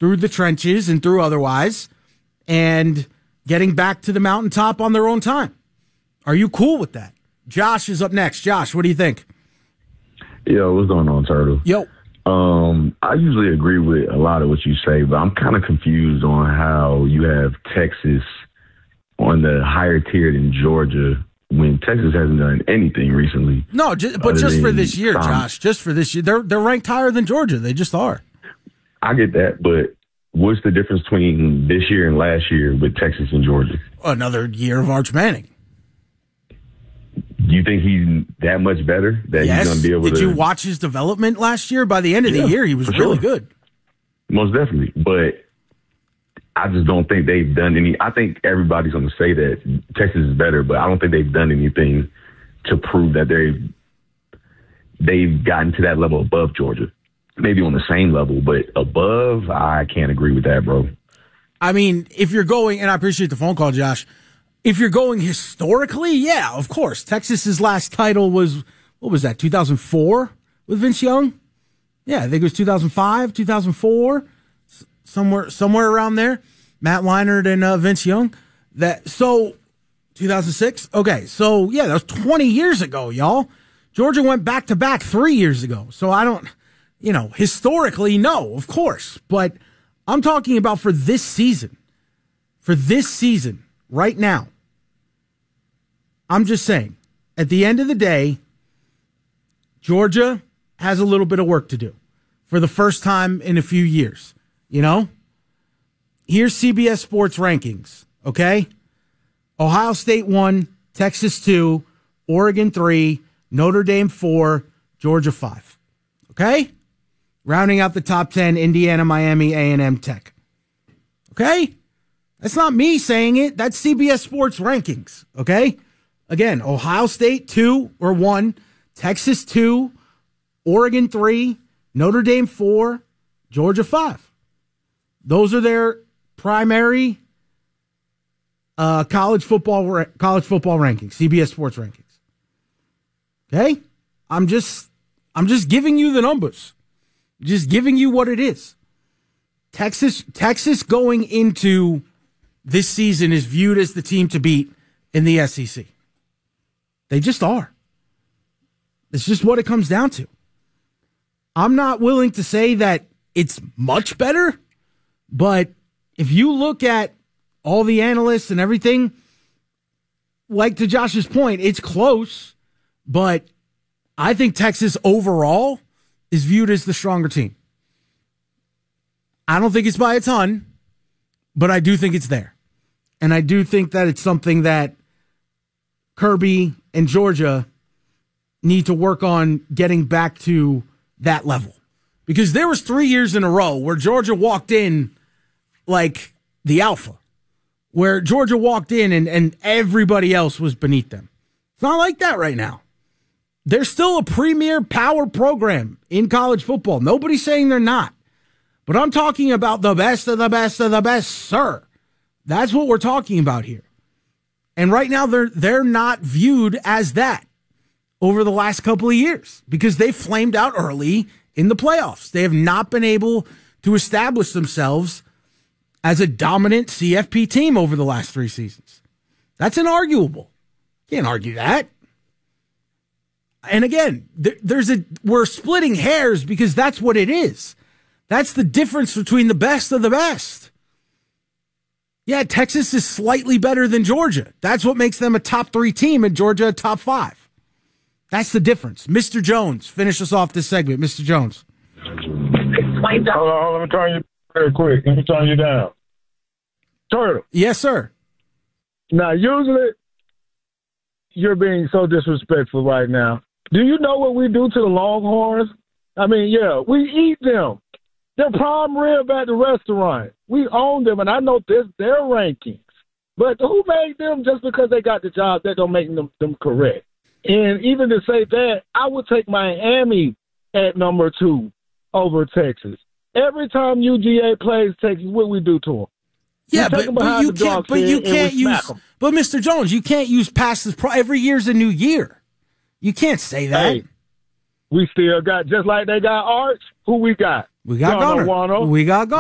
through the trenches and through otherwise, and getting back to the mountaintop on their own time. Are you cool with that? Josh is up next. Josh, what do you think? Yo, what's going on, Turtle? Yo. I usually agree with a lot of what you say, but I'm kind of confused on how you have Texas on the higher tier than Georgia when Texas hasn't done anything recently. No, just for this year, Josh. Just for this year. They're ranked higher than Georgia. They just are. I get that, but what's the difference between this year and last year with Texas and Georgia? Another year of Arch Manning. Do you think he's that much better that he's going to be able to? Did you watch his development last year? By the end of the year, he was really good. Most definitely. But I just don't think they've done any. I think everybody's going to say that Texas is better, but I don't think they've done anything to prove that they've gotten to that level above Georgia. Maybe on the same level, but above, I can't agree with that, bro. I mean, if you're going, and I appreciate the phone call, Josh. If you're going historically, yeah, of course. Texas's last title was, what was that, 2004 with Vince Young? Yeah, I think it was 2005, 2004, somewhere around there. Matt Leinart and Vince Young. 2006? Okay, so yeah, that was 20 years ago, y'all. Georgia went back-to-back 3 years ago. So I don't, historically, no, of course. But I'm talking about for this season. For this season, right now. I'm just saying, at the end of the day, Georgia has a little bit of work to do for the first time in a few years. Here's CBS Sports rankings, okay? Ohio State 1, Texas 2, Oregon 3, Notre Dame 4, Georgia 5. Okay? Rounding out the top 10, Indiana, Miami, A&M, Tech. Okay? That's not me saying it. That's CBS Sports rankings, okay? Again, Ohio State 2 or 1, Texas 2, Oregon 3, Notre Dame 4, Georgia 5. Those are their primary college football rankings, CBS Sports rankings. Okay? I'm just giving you the numbers. Just giving you what it is. Texas going into this season is viewed as the team to beat in the SEC. They just are. It's just what it comes down to. I'm not willing to say that it's much better, but if you look at all the analysts and everything, like to Josh's point, it's close, but I think Texas overall is viewed as the stronger team. I don't think it's by a ton, but I do think it's there. And I do think that it's something that Kirby and Georgia need to work on getting back to that level. Because there was 3 years in a row where Georgia walked in like the alpha, where Georgia walked in and everybody else was beneath them. It's not like that right now. They're still a premier power program in college football. Nobody's saying they're not. But I'm talking about the best of the best of the best, sir. That's what we're talking about here. And right now, they're not viewed as that over the last couple of years because they flamed out early in the playoffs. They have not been able to establish themselves as a dominant CFP team over the last 3 seasons. That's inarguable. Can't argue that. And again, we're splitting hairs because that's what it is. That's the difference between the best of the best. Yeah, Texas is slightly better than Georgia. That's what makes them a top 3 team and Georgia a top 5. That's the difference. Mr. Jones, finish us off this segment. Mr. Jones. Hold on. Let me turn you very quick. Let me turn you down. Turtle. Yes, sir. Now, usually you're being so disrespectful right now. Do you know what we do to the Longhorns? I mean, yeah, we eat them. They're prime rib at the restaurant. We own them, and I know their rankings. But who made them just because they got the job? That don't make them correct. And even to say that, I would take Miami at number 2 over Texas. Every time UGA plays Texas, what we do to them? Yeah, but you can't use. But Mr. Jones, you can't use past this. Every year's a new year. You can't say that. Hey, we still got, just like they got Arch. Who we got? We got Gunner. We got Gunner.